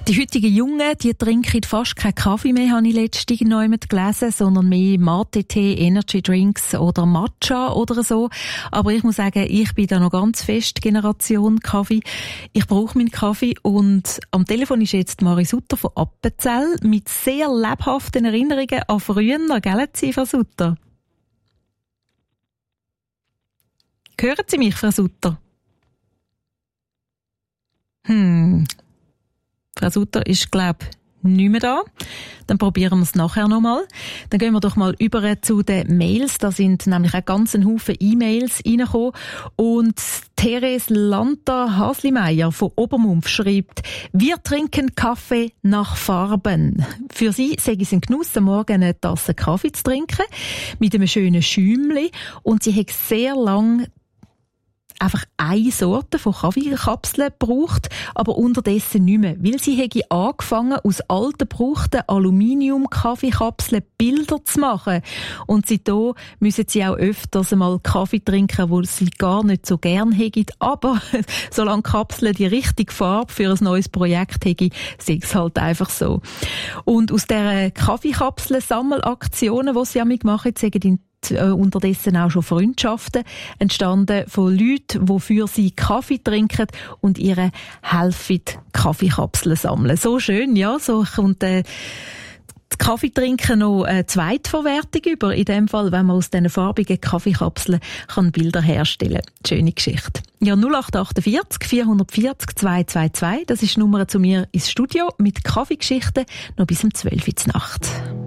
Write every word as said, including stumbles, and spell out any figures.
Die heutigen Jungen, die trinken fast keinen Kaffee mehr, habe ich letztens noch jemand gelesen, sondern mehr Mate-Tee, Energy-Drinks oder Matcha oder so. Aber ich muss sagen, ich bin da noch ganz fest Generation Kaffee. Ich brauche meinen Kaffee und am Telefon ist jetzt Mari Sutter von Appenzell mit sehr lebhaften Erinnerungen an früher, gell, Frau Sutter? Hören Sie mich, Frau Sutter? Hm... Frau Sutter ist, glaube ich, nicht mehr da. Dann probieren wir es nachher nochmal. Dann gehen wir doch mal über zu den Mails. Da sind nämlich auch ganz ein Haufen E-Mails reingekommen. Und Therese Lanta-Haslimeyer von Obermumpf schreibt, wir trinken Kaffee nach Farben. Für sie sei es ein Genuss, am Morgen eine Tasse Kaffee zu trinken, mit einem schönen Schäumchen. Und sie hat sehr lange einfach eine Sorte von Kaffeekapseln gebraucht, aber unterdessen nicht mehr. Weil sie hätte angefangen, aus alten, gebrauchten Aluminium-Kaffeekapseln Bilder zu machen. Und seitdem müssen sie auch öfters einmal Kaffee trinken, wo sie gar nicht so gern hätten. Aber solange die Kapseln die richtige Farbe für ein neues Projekt hätten, sei es halt einfach so. Und aus dieser Kaffeekapseln-Sammelaktionen, die sie damit machen, sagen unterdessen auch schon Freundschaften entstanden von Leuten, die für sie Kaffee trinken und ihre helfen Kaffeekapseln sammeln. So schön, ja, so kommt äh, das Kaffeetrinken noch eine Zweitverwertung über. In dem Fall, wenn man aus diesen farbigen Kaffeekapseln kann Bilder herstellen kann. Schöne Geschichte. Ja, null acht acht vier vier vier vier zwei zwei zwei, das ist die Nummer zu mir ins Studio mit Kaffeegeschichten noch bis um zwölf Uhr Nacht.